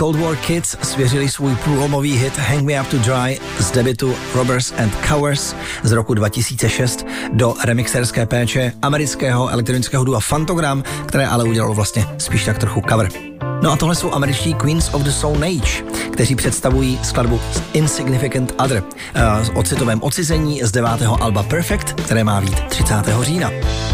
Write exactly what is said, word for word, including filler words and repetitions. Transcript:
Cold War Kids svěřili svůj průlomový hit Hang Me Up to Dry z debutu Robbers and Cowers z roku dva tisíce šest do remixerské péče amerického elektronického dua Fantogram, které ale udělalo vlastně spíš tak trochu cover. No a tohle jsou američtí Queens of the Stone Age, kteří představují skladbu Insignificant Other s ocitovém odcizení z devátého alba Perfect, které má být třicátého října.